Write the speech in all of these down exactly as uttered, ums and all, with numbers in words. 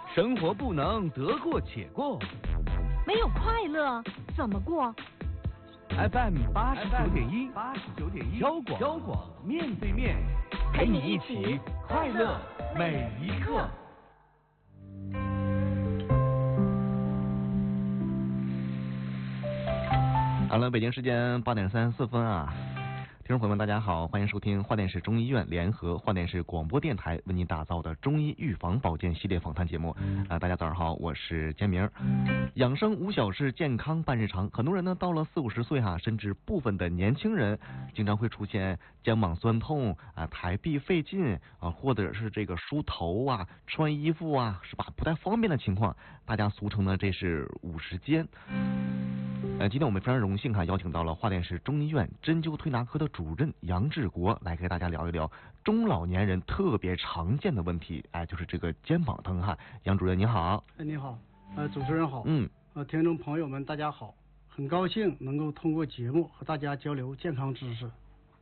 生活不能得过且过， 没有快乐怎么过 ？F M 八十九点一，八十九点一，交广，交广面对面，陪你一起快乐每一刻。 好了，北京时间八点三十四分啊。听众朋友们，大家好，欢迎收听华电市中医院联合华电市广播电台为您打造的中医预防保健系列访谈节目啊、呃！大家早上好，我是坚明。养生无小事，健康半日常。很多人呢，到了四五十岁哈、啊，甚至部分的年轻人，经常会出现肩膀酸痛啊、抬臂费劲啊，或者是这个梳头啊、穿衣服啊，是吧？不太方便的情况，大家俗称呢这是五十肩。呃，今天我们非常荣幸哈、啊，邀请到了华电市中医院针灸推拿科的主任杨志国来给大家聊一聊中老年人特别常见的问题，哎，就是这个肩膀疼哈。杨主任你好。 哎，你好，呃，主持人好， 嗯， 呃，听众朋友们大家好，很高兴能够通过节目和大家交流健康知识。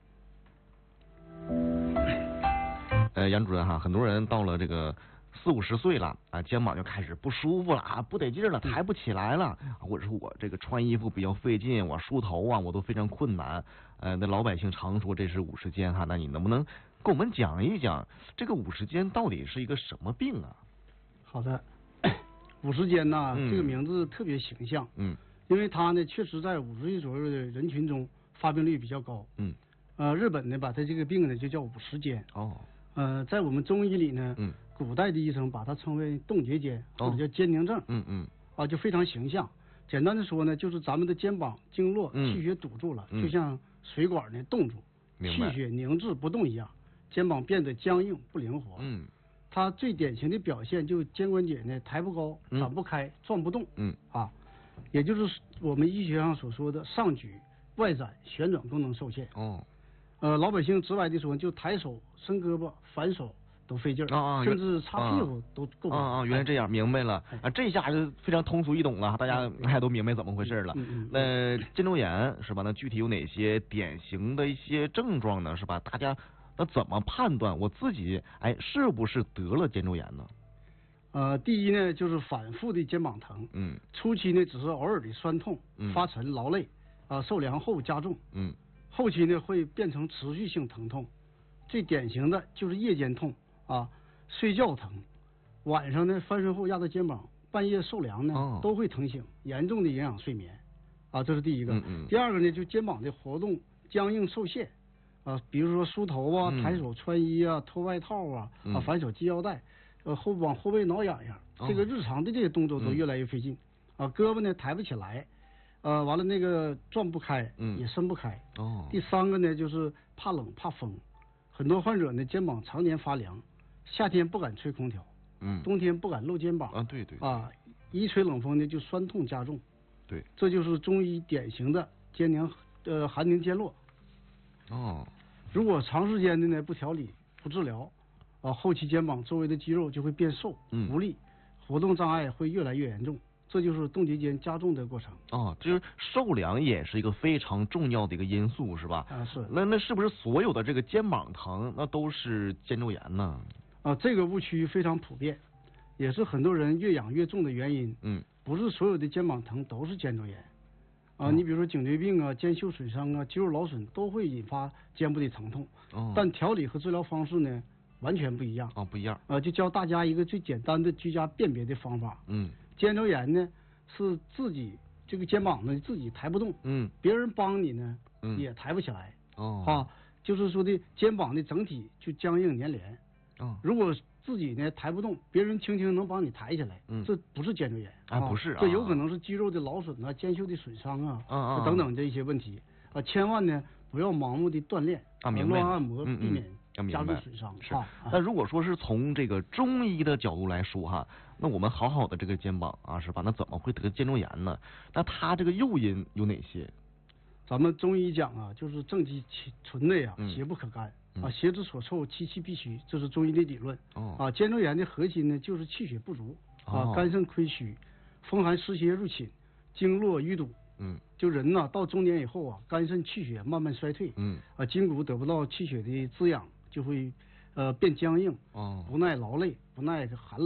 呃，杨主任哈，很多人到了这个四五十岁了啊，肩膀就开始不舒服了啊，不得劲儿了，抬不起来了，或者说我这个穿衣服比较费劲，我梳头啊，我都非常困难。呃，那老百姓常说这是五十肩哈，那你能不能跟我们讲一讲这个五十肩到底是一个什么病啊？ 好的，五十肩呢、 嗯， 这个名字特别形象， 嗯， 因为它呢确实在五十岁左右的人群中发病率比较高， 嗯， 呃，日本呢把它这个病呢就叫五十肩， 哦， 呃，在我们中医里呢， 嗯， 古代的医生把它称为冻结肩、 哦、 或者叫肩凝症， 嗯嗯， 啊，就非常形象。简单的说呢，就是咱们的肩膀经络、 嗯、 气血堵住了， 嗯、 就像水管呢冻住，气血凝滞不动一样，肩膀变得僵硬不灵活。 嗯， 它最典型的表现就肩关节呢抬不高、 嗯、 长不开、转不动。 嗯， 啊，也就是我们医学上所说的上举、外展、旋转功能受限。 哦， 呃，老百姓直白的说，就抬手、伸胳膊、反手都费劲儿、 啊， 甚至擦屁股都够不着。 啊啊，原来这样，明白了啊，这下就非常通俗易懂了，大家还都明白怎么回事了。 嗯嗯、 那肩周炎是吧？那具体有哪些典型的一些症状呢？是吧？大家那怎么判断我自己哎是不是得了肩周炎呢？ 呃，第一呢就是反复的肩膀疼， 嗯， 初期呢只是偶尔的酸痛、 嗯、 发沉、劳累啊、呃，受凉后加重， 嗯， 后期呢会变成持续性疼痛，最典型的就是夜间痛。啊，睡觉疼，晚上呢翻身后压到肩膀，半夜受凉呢、哦、都会疼醒，严重的影响睡眠。啊，这是第一个。 嗯嗯。 第二个呢，就肩膀的活动僵硬受限。啊，比如说梳头啊、 嗯、 抬手、穿衣啊、脱外套啊、 嗯、 啊反手系腰带，呃后往后背挠痒痒， 哦、 这个日常的这些动作都越来越费劲。嗯、啊，胳膊呢抬不起来，呃，完了那个转不开， 嗯、 也伸不开。 哦。 第三个呢，就是怕冷怕风，很多患者呢肩膀常年发凉。夏天不敢吹空调， 嗯， 冬天不敢露肩膀啊，对对啊，一吹冷风呢就酸痛加重， 对， 这就是中医典型的肩凝呃寒凝肩络。 哦， 如果长时间的呢不调理不治疗，啊，后期肩膀周围的肌肉就会变瘦、 嗯、 无力，活动障碍会越来越严重，这就是冻结肩加重的过程。 哦，就是受凉也是一个非常重要的一个因素，是吧？ 啊，是。 那那是不是所有的这个肩膀疼，那都是肩周炎呢？ 啊，这个误区非常普遍，也是很多人越养越重的原因。 嗯， 不是所有的肩膀疼都是肩周炎。啊， 嗯、 你比如说颈椎病啊、肩袖损伤啊、肌肉劳损都会引发肩部的疼痛。 哦。但调理和治疗方式呢，完全不一样。 哦，不一样。 啊，就教大家一个最简单的居家辨别的方法。 嗯。 肩周炎呢是自己这个肩膀呢自己抬不动。 嗯。 别人帮你呢， 嗯， 也抬不起来。 哦。 啊，就是说的肩膀的整体就僵硬粘连。 哦。 如果自己呢抬不动，别人轻轻能帮你抬起来， 嗯， 这不是肩周炎啊，不是，啊， 这有可能是肌肉的劳损啊、肩袖的损伤啊， 啊啊等等这一些问题啊，千万呢不要盲目的锻炼啊，明白， 乱按摩， 嗯嗯、 避免加重损伤。 是，啊、那如果说是从这个中医的角度来说哈，那我们好好的这个肩膀啊，是吧？那怎么会得肩周炎呢？那它这个诱因有哪些？ 咱们中医讲啊，就是正气存内啊， 嗯、 邪不可干。 嗯、 啊，邪之所凑，其气必虚，这是中医的理论。 哦、 啊，肩周炎的核心呢，就是气血不足啊， 哦、 肝肾亏虚，风寒湿邪入侵，经络淤堵。 嗯， 就人呐、啊，到中年以后啊，肝肾气血慢慢衰退。 嗯， 啊，筋骨得不到气血的滋养，就会呃变僵硬。 哦， 不耐劳累，不耐寒冷。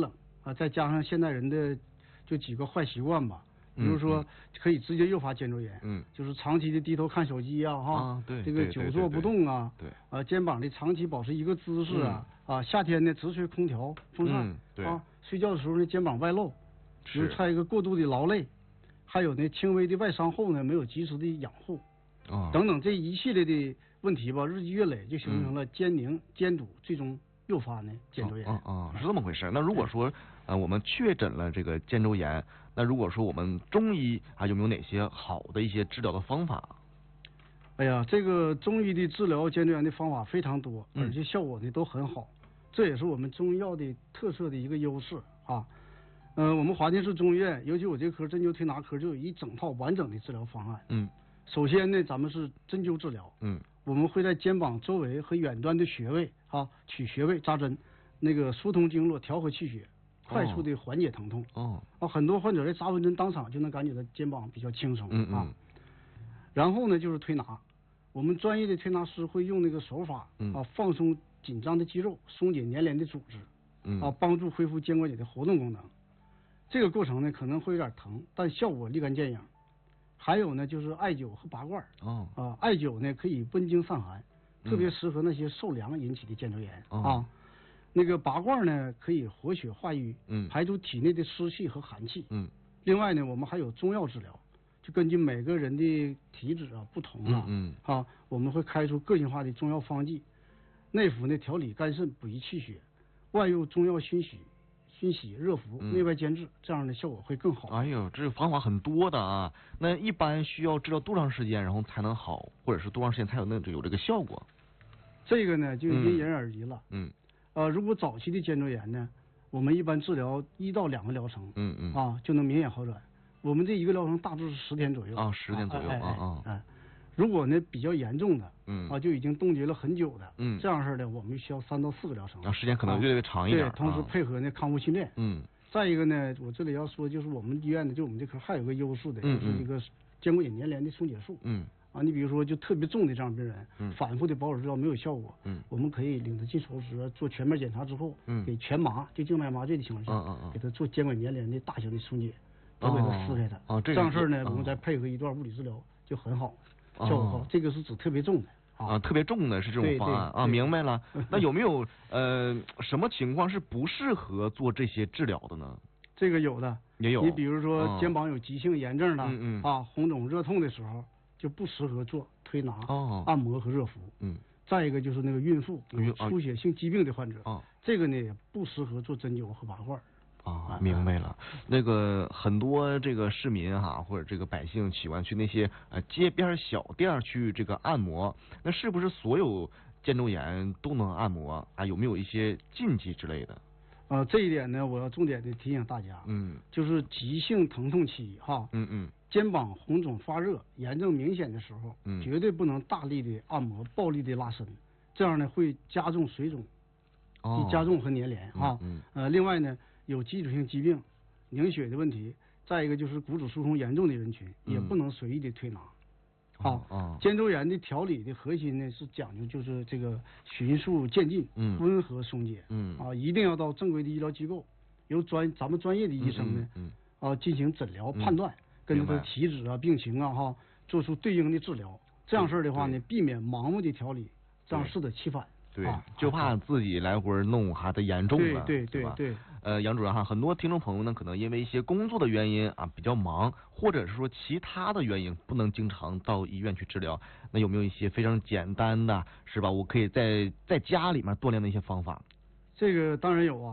啊，再加上现代人的就几个坏习惯吧，比如说可以直接诱发肩周炎， 嗯， 就是长期的低头看手机啊，哈， 啊，对， 这个久坐不动啊， 对， 啊，肩膀的长期保持一个姿势啊，嗯、啊，夏天呢直吹空调风扇， 嗯、对啊，睡觉的时候呢肩膀外露， 是， 还有一个过度的劳累，还有呢轻微的外伤后呢没有及时的养护， 啊， 等等这一系列的问题吧，日积月累就形成了肩凝、肩阻，最终诱发呢肩周炎。 啊啊，是这么回事。那如果说呃我们确诊了这个肩周炎，那如果说我们中医啊有没有哪些好的一些治疗的方法？ 哎呀，这个中医的治疗肩周炎的方法非常多， 嗯、 而且效果呢都很好，这也是我们中医药的特色的一个优势啊。嗯、呃，我们华天市中医院，尤其我这科针灸推拿科就有一整套完整的治疗方案。 嗯， 首先呢，咱们是针灸治疗。 嗯。 我们会在肩膀周围和远端的穴位啊取穴位扎针，那个疏通经络，调和气血，快速的缓解疼痛。 哦。 啊，很多患者在扎完针当场就能感觉到肩膀比较轻松。 嗯嗯。 啊。然后呢，就是推拿，我们专业的推拿师会用那个手法啊放松紧张的肌肉，松解粘连的组织， 嗯啊帮助恢复肩关节的活动功能。这个过程呢可能会有点疼，但效果立竿见影。还有呢，就是艾灸和拔罐。 哦。 啊，艾灸呢可以温经散寒，特别适合那些受凉引起的肩周炎。 哦、 啊，那个拔罐呢可以活血化瘀， 嗯， 排出体内的湿气和寒气。 嗯。 另外呢，我们还有中药治疗，就根据每个人的体质啊不同啊， 嗯, 嗯啊，我们会开出个性化的中药方剂，内服呢调理肝肾补益气血，外用中药熏洗。熏洗、热敷、 嗯、 内外兼治，这样的效果会更好。 哎呦，这方法很多的啊！那一般需要治疗多长时间，然后才能好，或者是多长时间才有那有这个效果？ 这个呢，就因人而异了。 嗯。 呃，如果早期的肩周炎呢，我们一般治疗一到两个疗程， 嗯嗯， 啊，就能明显好转。我们这一个疗程大致是十天左右。 啊，十天左右啊啊。 哎，如果呢比较严重的， 嗯， 啊，就已经冻结了很久的， 嗯， 这样式的，我们需要三到四个疗程。 啊，时间可能越来越长一点。 对，同时配合呢康复训练。 嗯。 再一个呢，我这里要说，就是我们医院呢，就我们这科还有个优势的， 嗯、 就是这个肩关节粘连的松解术。 嗯。 啊，你比如说就特别重的这样病人， 嗯， 反复的保守治疗没有效果， 嗯， 我们可以领他进手术室做全面检查之后， 嗯， 给全麻，就静脉麻醉的情况下， 嗯嗯嗯， 给他做肩关节粘连的大型的松解，都给他撕开它。 哦， 这样事儿呢，我们再配合一段物理治疗就很好，效果好。这个是指特别重的。 啊，特别重的是这种方案啊，明白了。那有没有呃什么情况是不适合做这些治疗的呢？ 这个有的， 也有。 你比如说肩膀有急性炎症的， 嗯嗯， 啊，红肿热痛的时候就不适合做推拿、 哦、 按摩和热敷。 嗯。 再一个就是那个孕妇、有出血性疾病的患者， 啊， 这个呢也不适合做针灸和拔罐。 啊，明白了。那个很多这个市民哈，或者这个百姓喜欢去那些呃街边小店去这个按摩，那是不是所有肩周炎都能按摩啊？有没有一些禁忌之类的？ 呃，这一点呢，我要重点的提醒大家， 嗯， 就是急性疼痛期哈， 嗯嗯， 肩膀红肿发热、炎症明显的时候， 嗯， 绝对不能大力的按摩、暴力的拉伸，这样呢会加重水肿， 哦， 加重和粘连啊。 嗯， 呃，另外呢，有基础性疾病、凝血的问题，再一个就是骨质疏松严重的人群，也不能随意的推拿。 啊、哦， 肩周炎的调理的核心呢是讲究就是这个循序渐进， 嗯， 温和松解， 嗯， 啊，一定要到正规的医疗机构，由专咱们专业的医生呢， 嗯， 啊进行诊疗判断，根据他体质啊、病情啊哈，做出对应的治疗。这样事儿的话呢，避免盲目的调理，这样适得其反。 对，就怕自己来回弄还得严重了， 对对对对。 呃，杨主任哈，很多听众朋友呢，可能因为一些工作的原因啊，比较忙，或者是说其他的原因，不能经常到医院去治疗。那有没有一些非常简单的，是吧？我可以在在家里面锻炼的一些方法？ 这个当然有啊。